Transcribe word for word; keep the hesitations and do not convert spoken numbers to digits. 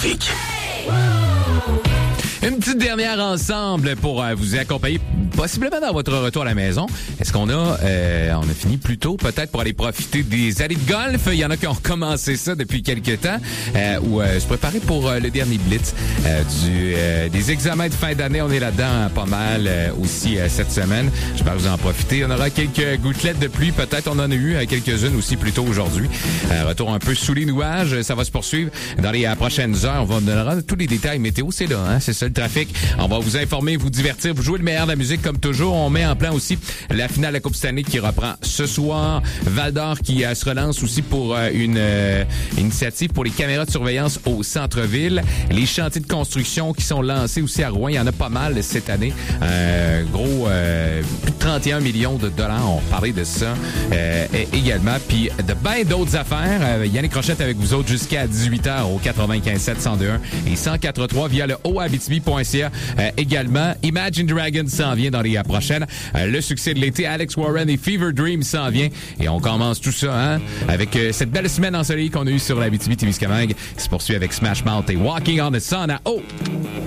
trafic. Une petite dernière ensemble pour euh, vous accompagner possiblement dans votre retour à la maison. Est-ce qu'on a euh, on a fini plus tôt peut-être pour aller profiter des allées de golf? Il y en a qui ont commencé ça depuis quelques temps euh, ou euh, se préparer pour euh, le dernier blitz euh, du euh, des examens de fin d'année. On est là-dedans hein, pas mal euh, aussi euh, cette semaine. J'espère que vous en profitez. On aura quelques gouttelettes de pluie. Peut-être on en a eu euh, quelques-unes aussi plus tôt aujourd'hui. Euh, retour un peu sous les nuages. Ça va se poursuivre dans les euh, prochaines heures. On va vous donner tous les détails météo. C'est là, hein? C'est ça le trafic. On va vous informer, vous divertir, vous jouer le meilleur de la musique comme toujours. On met en plan aussi la finale de la Coupe Stanley qui reprend ce soir. Val-d'Or qui euh, se relance aussi pour euh, une euh, initiative pour les caméras de surveillance au centre-ville. Les chantiers de construction qui sont lancés aussi à Rouen. Il y en a pas mal cette année. Euh, gros, euh, plus de trente et un millions de dollars. On parlait de ça euh, également. Puis de bien d'autres affaires. Euh, Yannick Rochette avec vous autres jusqu'à dix-huit heures au quatre-vingt-quinze sept cent deux un et cent quatre trois via le o abitibi point c a. Euh, également, Imagine Dragons s'en vient dans les euh, prochaines. Euh, le succès de l'été, Alex Warren et Fever Dream s'en vient. Et on commence tout ça hein, avec euh, cette belle semaine ensoleillée qu'on a eue sur l'Abitibi-Témiscamingue qui se poursuit avec Smash Mouth et Walking on the Sun à O.